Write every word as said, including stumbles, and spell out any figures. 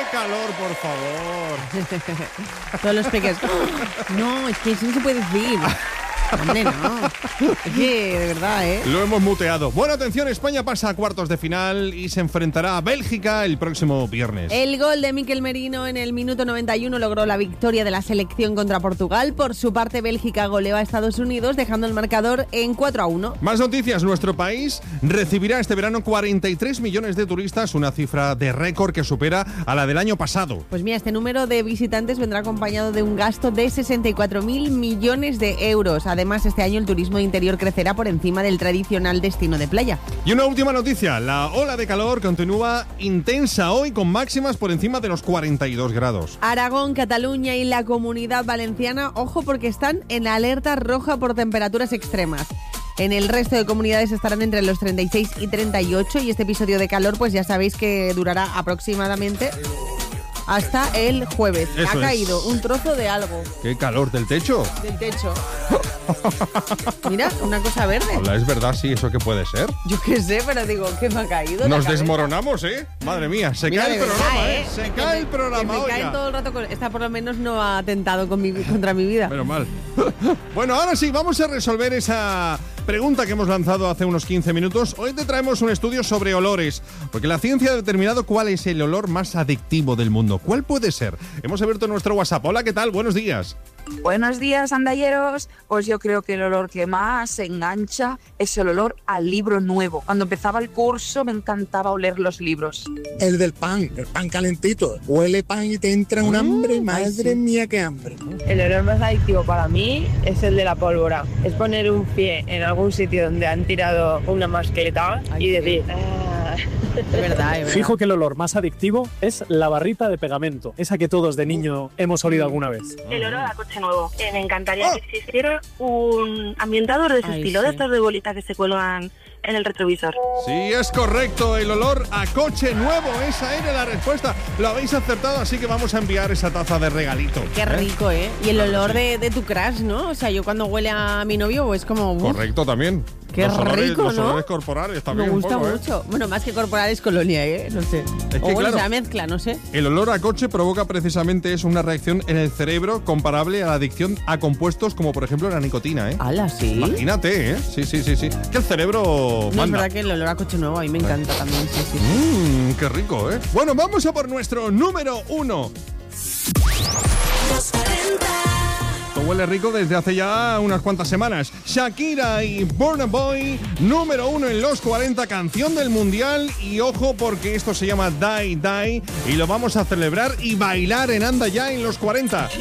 calor, por favor! Todos los pequeños. No, es que eso no se puede decir. Hombre, no. Es que, de verdad, ¿eh? Lo hemos muteado. Bueno, atención, España pasa a cuartos de final y se enfrentará a Bélgica el próximo viernes. El gol de Mikel Merino en el minuto noventa y uno logró la victoria de la selección contra Portugal. Por su parte, Bélgica goleó a Estados Unidos, dejando el marcador en cuatro a uno. Más noticias. Nuestro país recibirá este verano cuarenta y tres millones de turistas, una cifra de récord que supera a la del año pasado. Pues mira, este número de visitantes vendrá acompañado de un gasto de sesenta y cuatro mil millones de euros. Además, este año el turismo interior crecerá por encima del tradicional destino de playa. Y una última noticia. La ola de calor continúa intensa hoy con máximas por encima de los cuarenta y dos grados. Aragón, Cataluña y la Comunidad Valenciana, ojo porque están en alerta roja por temperaturas extremas. En el resto de comunidades estarán entre los treinta y seis y treinta y ocho y este episodio de calor pues ya sabéis que durará aproximadamente hasta el jueves. Eso ha caído es. un trozo de algo. ¿Qué calor del techo? Del techo. Mira, una cosa verde. Hola, es verdad, sí, ¿eso qué puede ser? Yo qué sé, pero digo, ¿qué me ha caído? Nos La desmoronamos, ¿eh? Madre mía, se Mira, cae el de verdad, programa, ¿eh? ¿eh? Se Que cae me- el programa, que me caen oiga. todo el rato con... Esta por lo menos no ha atentado con mi... contra mi vida. Menos mal. Bueno, ahora sí, vamos a resolver esa pregunta que hemos lanzado hace unos quince minutos. Hoy te traemos un estudio sobre olores, porque la ciencia ha determinado cuál es el olor más adictivo del mundo. ¿Cuál puede ser? Hemos abierto nuestro WhatsApp. Hola, ¿qué tal? Buenos días. Buenos días, andalleros. Pues yo creo que el olor que más engancha es el olor al libro nuevo. Cuando empezaba el curso me encantaba oler los libros. El del pan, el pan calentito. Huele pan y te entra un hambre, madre mía, qué hambre. El olor más adictivo para mí es el de la pólvora. Es poner un pie en algún sitio donde han tirado una mascleta Ay, y sí. decir... "Ah". Es verdad, es verdad. Fijo que el olor más adictivo es la barrita de pegamento, esa que todos de niño hemos olido alguna vez. El olor a coche nuevo. Eh, me encantaría Oh. que existiera un ambientador de ese Ay, estilo, sí. de estos de bolitas que se cuelgan en el retrovisor. Sí, es correcto, el olor a coche nuevo. Esa era la respuesta. Lo habéis acertado, así que vamos a enviar esa taza de regalito. Qué ¿eh? rico, ¿eh? Y el olor de, de tu crush, ¿no? O sea, yo cuando huele a mi novio es como... uf, Correcto también. Qué los olores, rico, los ¿no? olores corporales me también. un gusta poco, ¿eh? mucho. Bueno, más que corporal es colonia, ¿eh? No sé. Es o que, bueno, claro, se mezcla, no sé. El olor a coche provoca precisamente eso, una reacción en el cerebro comparable a la adicción a compuestos como por ejemplo la nicotina, ¿eh? ¿Hala, sí? Imagínate, ¿eh? Sí, sí, sí, sí. Que el cerebro No, es manda. verdad que el olor a coche nuevo a mí me encanta también, sí, sí. Mmm, qué rico, ¿eh? Bueno, vamos a por nuestro número uno. Esto huele rico desde hace ya unas cuantas semanas. Shakira y Burna Boy, número uno en los cuarenta, canción del mundial. Y ojo, porque esto se llama Die Die y lo vamos a celebrar y bailar en Anda Ya en los cuarenta.